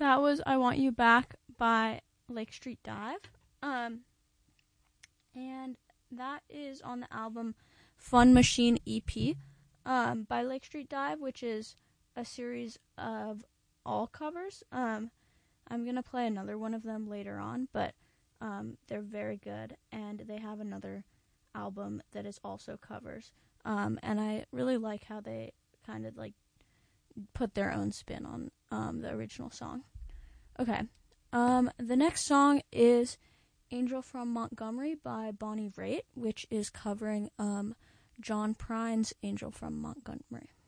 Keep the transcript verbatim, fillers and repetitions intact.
that was I Want You Back by Lake Street Dive. Um, and that is on the album Fun Machine E P um, by Lake Street Dive, which is a series of all covers. Um, I'm going to play another one of them later on, but um, they're very good, and they have another album that is also covers. Um, and I really like how they kind of like put their own spin on um, the original song. Okay. Um, the next song is Angel from Montgomery by Bonnie Raitt, which is covering um, John Prine's Angel from Montgomery.